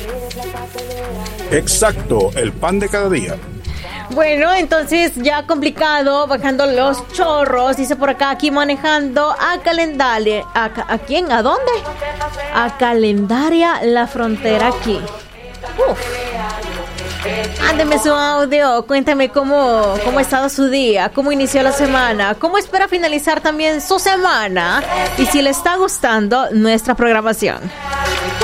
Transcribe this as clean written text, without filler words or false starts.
Exacto, el pan de cada día. Bueno, entonces ya complicado, bajando los chorros, dice por acá, aquí manejando a Calendaria. ¿A quién? ¿A dónde? A Calendaria, la frontera aquí. Uf. Ándeme su audio, cuéntame cómo ha estado su día, cómo inició la semana, cómo espera finalizar también su semana y si le está gustando nuestra programación.